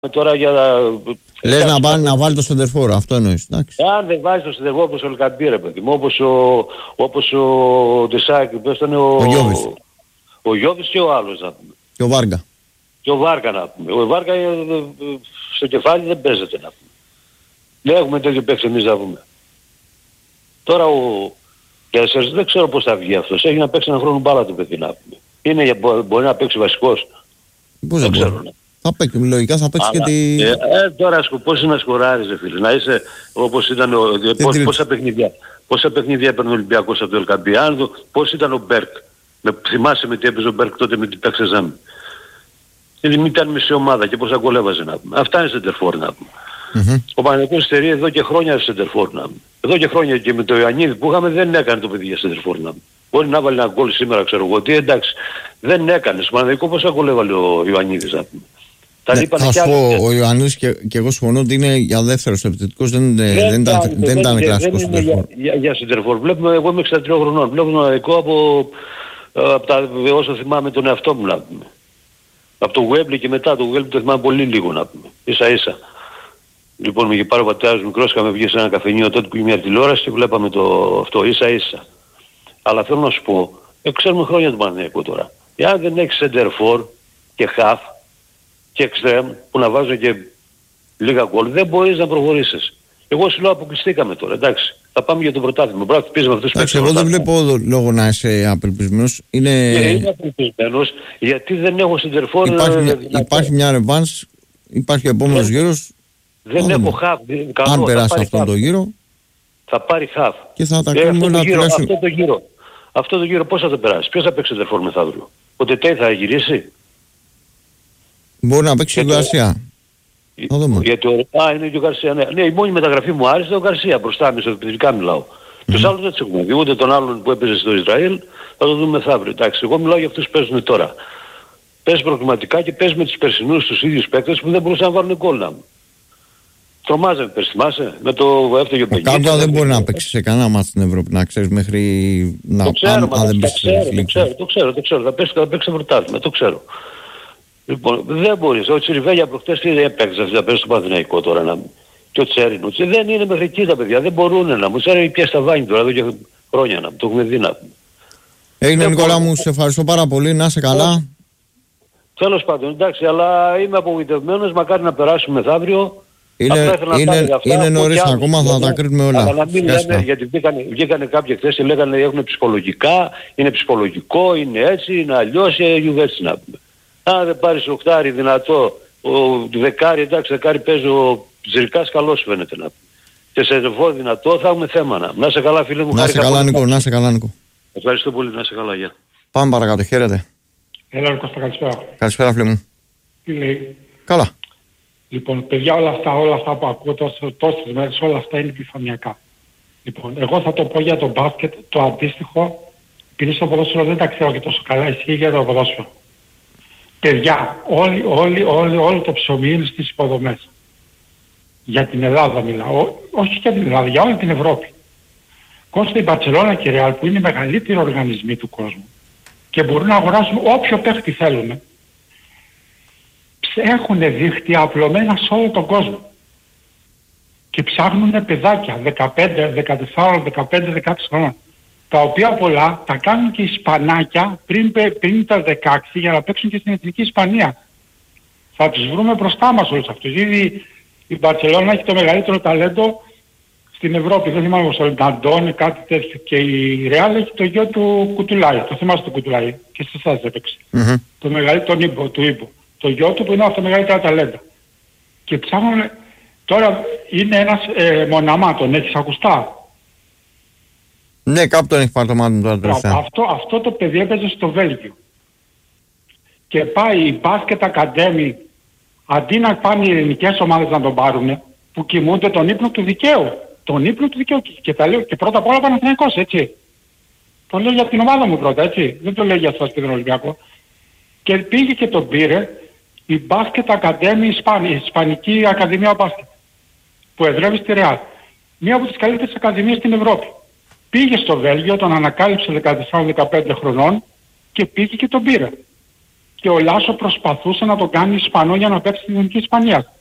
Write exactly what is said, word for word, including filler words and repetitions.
Τώρα για... Λες να, πάνε, να βάλει το σεντερφόρ, αυτό εννοείς, εντάξει. Αν δεν βάζει το σεντερφόρ όπως ο Ελκαμπή, ρε παιδί μου, όπως ο, όπως ο Ντεσάκη, πες ήταν ο... Ο Γιώβης. Ο Γιώβης και ο άλλος, να πούμε. Και ο Βάργα. Και ο Βάργα, να πούμε. Ο Βάργα στο κεφάλι δεν παίζεται, να πούμε. Δεν έχουμε τέτοιο παίξει εμείς, να πούμε. Τώρα ο Τέσσερς δεν ξέρω πώς θα βγει αυτός. Έχει να παίξει ένα χρόνο μπάλα το παιδί, να πούμε. Είναι για, μπορεί να παίξει βασικός. Πώς δεν ξέρω. Θα παίξει, λογικά θα παίξει αλλά, και τη... Ε, ε, τώρα πώς είναι να σκοράρεις, φίλε. Να είσαι όπως ήταν ο... Πώς, πόσα παιχνίδια, πόσα παιχνίδια έπαιρνε ο Ολυμπιακός από το Ελκαμπή. Πώς ήταν ο Μπέρκ. Με, θυμάσαι με τι έπαιζε ο Μπέρκ τότε με την Πεξεζάμ. Γιατί μην ήταν μισή ομάδα και πώς αγκολέβαζε, να πούμε. Αυτά είναι σεντερφόρ, να πούμε. Mm-hmm. Ο Παναθηναϊκός στερεί εδώ και χρόνια σεντερφόρ, να πούμε. Εδώ και χρόνια και με το Ιωαννίδη που είχαμε δεν έκανε το παιδί για σεντερφόρ, να πούμε. Μπορεί να βάλει ένα γκολ σήμερα, ξέρω εγώ τι, εντάξει. Δεν έκανε. Στο Παναθηναϊκό πώς αγκολέβαλε ο Ιωαννίδης, να πούμε. Ναι, θα σου πω, ο Ιωαννίδης και, και εγώ συμφωνώ ότι είναι για δεύτερος επιθετικός, δεν, δεν, δεν, δεν, δεν, δεν ήταν κλασικός σεντερφόρ. Για, για σεντερφόρ. Βλέπουμε, εγώ είμαι εξήντα τριών χρονών, βλέπω τον Αδικό από, από τα, όσο θυμάμαι τον εαυτό μου, να πούμε. Από το Γουέμπλι και μετά, το Γουέμπλι το θυμάμαι πολύ λίγο, να πούμε. Ίσα ίσα. Λοιπόν, με είχε πάρει ο πατέρας μικρός, είχαμε βγει σε ένα καφενείο τότε που είχε μια τηλεόραση και βλέπαμε το, αυτό ίσα ίσα. Αλλά θέλω να σου πω, ε, ξέρουμε χρόνια του Παναθηναϊκού τώρα. Εάν δεν έχεις σεντερφόρ και χαφ και εξτρέμ που να βάζουν και λίγα γκολ, δεν μπορείς να προχωρήσεις. Εγώ σου λέω αποκλειστήκαμε τώρα, εντάξει. Θα πάμε για το πρωτάθλημα. Μπορεί να χτυπήσεις με αυτούς που παίξουν. Εγώ δεν βλέπω λόγο να είσαι απελπισμένος. Είναι... είμαι απελπισμένος γιατί δεν έχω σεντερφόρ. Υπάρχει, μια, υπάρχει μια ρεβάνς, υπάρχει ο επόμενος γύρος. Δεν έχω χαφ. Αν περάσει αυτόν τον γύρο. Θα πάρει χαφ. Και θα τα κάνουμε να τουλάχιστον. Αυτό το γύρο. Αυτό το γύρο πώς θα το περάσει. Ποιος θα παίξει σεντερφόρ μεθαύριο. Ο Τετέι θα γυρίσει. Μπορεί να παίξει ο Γκαρσία. Γιατί ο... Α, είναι και ο Γκαρσία. Ναι. ναι, η μόνη μεταγραφή μου άρεσε ο Γκαρσία. Μπροστά μου, επιθετικά μιλάω. Mm-hmm. Τους άλλους δεν τους έχουμε δει. Ούτε τον άλλον που έπαιζε στο Ισραήλ θα το δούμε μεθαύριο. Εντάξει, εγώ μιλάω για αυτούς που παίζουν τώρα. Παίζει προκριματικά και παίζει με τους περσινούς τους ίδιους παίκτες που δεν μπορούσαν να βάλουν κόλλα. Τρομάζαμε πέρσι, θυμάσαι, με το έφταγε ο Πενγκίτς. Κάπου δεν μπορεί να παίξει σε κανένα μάτι στην Ευρώπη, να ξέρεις μέχρι να το ξέρω, αν, μα, αν δεν το, ξέρω, το ξέρω, το ξέρω, το ξέρω, θα παίξει, θα παίξει πρωτάθλημα, το ξέρω. Λοιπόν, δεν μπορείς, ο Τσιριβέλια προχτές τι έπαιξε αυτή, θα παίξει στο Παναθηναϊκό τώρα να... Και ο Τσέριν, ο Τσέριν δεν είναι μέχρι εκεί τα παιδιά, δεν μπορούν να μου. Τσέριν πια στα βάνη τώρα, εδώ και χρόνια να μου, το έχουμε δει να μου. Έγινε Νικόλα μου, σε ευχαριστώ πάρα πολύ, να είσαι καλά. Τέλος πάντων, εντάξει, αλλά είμαι απογοητευμένος, μακάρι να περάσουμε μεθαύριο. Είναι, είναι, είναι νωρίς ακόμα, θα τα κρίνουμε όλα. Αλλά να μην λέμε, γιατί βγήκανε, βγήκανε κάποιοι χθες και λέγανε έχουν ψυχολογικά, είναι ψυχολογικό, είναι έτσι, είναι αλλιώς, είναι έτσι να πούμε. Αν δεν πάρεις οχτάρι δυνατό, ο δεκάρι, εντάξει, δεκάρι παίζει ο Τζιρικάς, καλός φαίνεται να πούμε. Και σε ρεβό δυνατό θα έχουμε θέμα να. Να σε καλά φίλε μου. Να σε καλά Νίκο, να σε καλά Νίκο. Ευχαριστώ πολύ, να σε καλά, γεια. Πάμε παρακάτω, χαίρετε. Έλα Κώστα, καλησπέρα. Καλησπέρα φίλε μου. Τι λέει. Καλά. Λοιπόν, παιδιά, όλα αυτά, όλα αυτά που ακούω τόσες, τόσες μέρες, όλα αυτά είναι επιφανειακά. Λοιπόν, εγώ θα το πω για το μπάσκετ, το αντίστοιχο, επειδή στο ποδόσφαιρο δεν τα ξέρω και τόσο καλά, ισχύει για το ποδόσφαιρο. Παιδιά, όλοι, όλοι, όλοι, όλο το ψωμί είναι στις υποδομές. Για την Ελλάδα μιλάω, όχι για την Ελλάδα, για όλη την Ευρώπη. Κόστα η Μπαρτσελόνα και η Ρεάλ που είναι οι μεγαλύτεροι οργανισμοί του κόσμου και μπορούν να αγοράσουν όποιο παίχτη θέλουν. Έχουν δίχτυα απλωμένα σε όλο τον κόσμο και ψάχνουν παιδάκια δεκαπέντε, δεκατέσσερα, δεκαπέντε, δεκαέξι χρόνια, τα οποία πολλά τα κάνουν και οι Ισπανάκια πριν, πριν τα δεκαέξι για να παίξουν και στην Εθνική Ισπανία. Θα τους βρούμε μπροστά μας όλους αυτούς. Ήδη η Μπαρτσελόνα έχει το μεγαλύτερο ταλέντο στην Ευρώπη. Δεν θυμάμαι πως ο Νταντών, κάτι τέτοιο. Και η Ρεάλ έχει το γιο του Κουτουλάι. Το θυμάστε το Κουτουλάι και σε εσάς έπαιξε. Mm-hmm. Το μεγαλύτερο τον Ήμπο, του Ήμπο. Το γιο του που είναι από τα μεγαλύτερα ταλέντα. Και ψάχνουν... Τώρα είναι ένας ε, Μοναμά, τον έχεις ακουστά. Ναι, κάπου τον έχει πάρει το μάτι μου τώρα τελευταία. Αυτό, αυτό το παιδί έπαιζε στο Βέλγιο. Και πάει η Basket Academy, αντί να πάνε οι ελληνικές ομάδες να τον πάρουν, που κοιμούνται τον ύπνο του δικαίου. Τον ύπνο του δικαίου. Και, και, τα λέω, και πρώτα απ' όλα Παναθηναϊκός, έτσι. Το λέω για την ομάδα μου πρώτα, έτσι. Δεν το λέω για σας και τον Ολυμπιακό. Και πήγε και τον πήρε η Basket Academy Ισπανική, η Ισπανική Ακαδημία Μπάσκετ, που εδρεύει στη Ρεάλ. Μία από τις καλύτερες ακαδημίες στην Ευρώπη. Πήγε στο Βέλγιο, τον ανακάλυψε δεκατέσσερα δεκαπέντε χρονών και πήγε και τον πήρε. και ο Λάσο προσπαθούσε να τον κάνει Ισπανό για να παίξει στην Εθνική Ισπανία.